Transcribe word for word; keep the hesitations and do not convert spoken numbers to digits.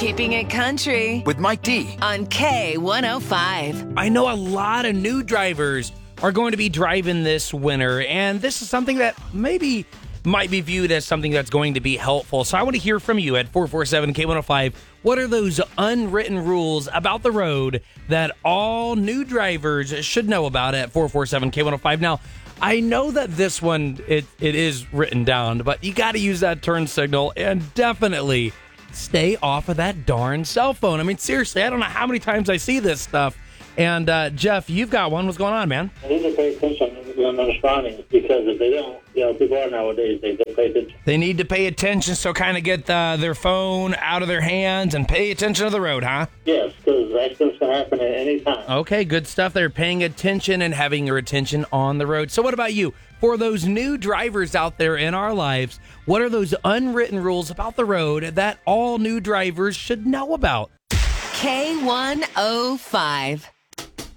Keeping It Country with Mike D on K one oh five. I know a lot of new drivers are going to be driving this winter, and this is something that maybe might be viewed as something that's going to be helpful. So I want to hear from you at four four seven K one oh five. What are those unwritten rules about the road that all new drivers should know about at four four seven K one oh five? Now, I know that this one, it, it is written down, but you got to use that turn signal and definitely stay off of that darn cell phone. I mean, seriously, I don't know how many times I see this stuff. And, uh, Jeff, you've got one. What's going on, man? I need to pay attention when I'm responding, because if they don't, you know, people are nowadays, they don't pay attention. They need to pay attention, so kind of get the, their phone out of their hands and pay attention to the road, huh? Yes, because accidents can happen at any time. Okay, good stuff. They're paying attention and having your attention on the road. So what about you? For those new drivers out there in our lives, what are those unwritten rules about the road that all new drivers should know about? K one oh five.